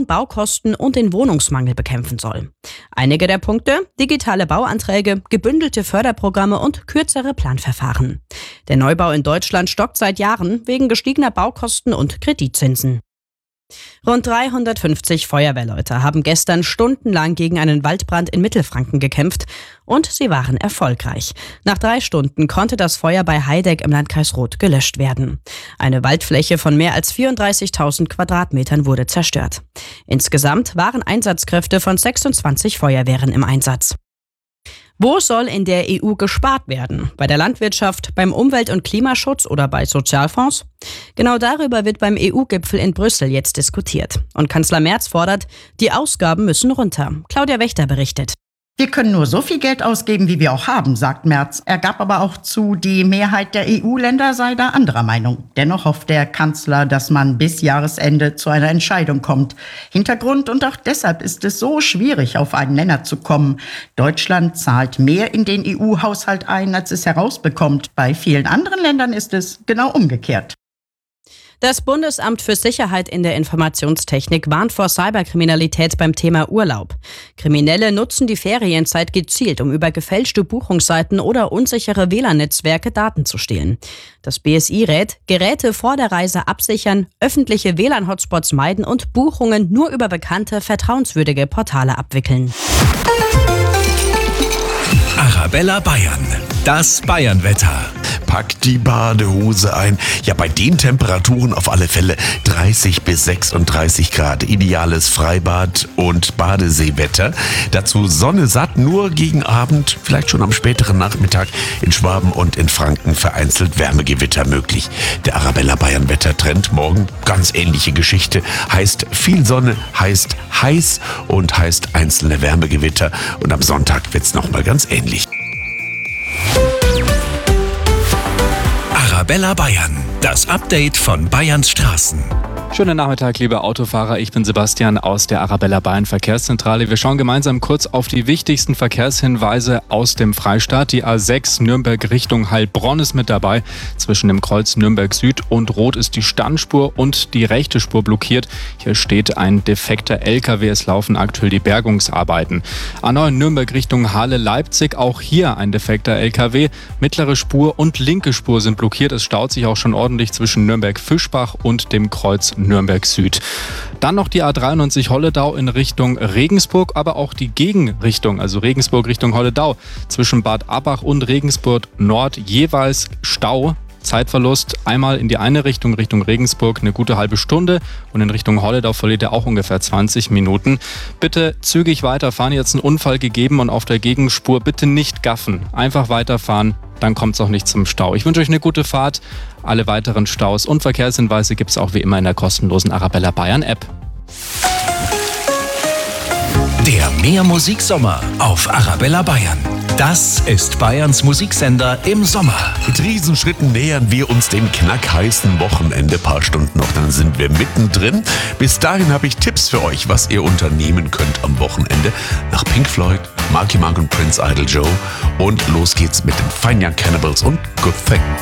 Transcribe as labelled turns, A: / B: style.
A: hohen Baukosten und den Wohnungsmangel bekämpfen soll. Einige der Punkte: digitale Bauanträge, gebündelte Förderprogramme und kürzere Planverfahren. Der Neubau in Deutschland stockt seit Jahren wegen gestiegener Baukosten und Kreditzinsen. Rund 350 Feuerwehrleute haben gestern stundenlang gegen einen Waldbrand in Mittelfranken gekämpft und sie waren erfolgreich. Nach 3 Stunden konnte das Feuer bei Heideck im Landkreis Roth gelöscht werden. Eine Waldfläche von mehr als 34.000 Quadratmetern wurde zerstört. Insgesamt waren Einsatzkräfte von 26 Feuerwehren im Einsatz. Wo soll in der EU gespart werden? Bei der Landwirtschaft, beim Umwelt- und Klimaschutz oder bei Sozialfonds? Genau darüber wird beim EU-Gipfel in Brüssel jetzt diskutiert. Und Kanzler Merz fordert, die Ausgaben müssen runter. Claudia Wächter berichtet.
B: Wir können nur so viel Geld ausgeben, wie wir auch haben, sagt Merz. Er gab aber auch zu, die Mehrheit der EU-Länder sei da anderer Meinung. Dennoch hofft der Kanzler, dass man bis Jahresende zu einer Entscheidung kommt. Hintergrund und auch deshalb ist es so schwierig, auf einen Nenner zu kommen. Deutschland zahlt mehr in den EU-Haushalt ein, als es herausbekommt. Bei vielen anderen Ländern ist es genau umgekehrt.
A: Das Bundesamt für Sicherheit in der Informationstechnik warnt vor Cyberkriminalität beim Thema Urlaub. Kriminelle nutzen die Ferienzeit gezielt, um über gefälschte Buchungsseiten oder unsichere WLAN-Netzwerke Daten zu stehlen. Das BSI rät, Geräte vor der Reise absichern, öffentliche WLAN-Hotspots meiden und Buchungen nur über bekannte, vertrauenswürdige Portale abwickeln.
C: Arabella Bayern, das Bayernwetter.
D: Packt die Badehose ein. Ja, bei den Temperaturen auf alle Fälle 30 bis 36 Grad. Ideales Freibad- und Badeseewetter. Dazu Sonne satt, nur gegen Abend, vielleicht schon am späteren Nachmittag in Schwaben und in Franken vereinzelt Wärmegewitter möglich. Der Arabella Bayern Wettertrend morgen ganz ähnliche Geschichte. Heißt viel Sonne, heißt heiß und heißt einzelne Wärmegewitter. Und am Sonntag wird's nochmal ganz ähnlich.
C: Arabella Bayern, das Update von Bayerns Straßen.
E: Schönen Nachmittag, liebe Autofahrer. Ich bin Sebastian aus der Arabella Bayern Verkehrszentrale. Wir schauen gemeinsam kurz auf die wichtigsten Verkehrshinweise aus dem Freistaat. Die A6 Nürnberg Richtung Heilbronn ist mit dabei. Zwischen dem Kreuz Nürnberg Süd und Rot ist die Standspur und die rechte Spur blockiert. Hier steht ein defekter LKW. Es laufen aktuell die Bergungsarbeiten. A9 Nürnberg Richtung Halle-Leipzig. Auch hier ein defekter LKW. Mittlere Spur und linke Spur sind blockiert. Es staut sich auch schon ordentlich zwischen Nürnberg-Fischbach und dem Kreuz Nürnberg Süd. Dann noch die A93 Holledau in Richtung Regensburg, aber auch die Gegenrichtung, also Regensburg Richtung Holledau. Zwischen Bad Abbach und Regensburg Nord jeweils Stau. Zeitverlust einmal in die eine Richtung, Richtung Regensburg, eine gute halbe Stunde und in Richtung Holledau verliert er auch ungefähr 20 Minuten. Bitte zügig weiterfahren, jetzt einen Unfall gegeben und auf der Gegenspur bitte nicht gaffen. Einfach weiterfahren, dann kommt es auch nicht zum Stau. Ich wünsche euch eine gute Fahrt. Alle weiteren Staus und Verkehrshinweise gibt es auch wie immer in der kostenlosen Arabella Bayern App.
C: Der Mehr-Musik-Sommer auf Arabella Bayern. Das ist Bayerns Musiksender im Sommer.
D: Mit Riesenschritten nähern wir uns dem knackheißen Wochenende. Paar Stunden noch, dann sind wir mittendrin. Bis dahin habe ich Tipps für euch, was ihr unternehmen könnt am Wochenende. Nach Pink Floyd, Marky Mark und Prince Idol Joe. Und los geht's mit den Fine Young Cannibals und Good Thing.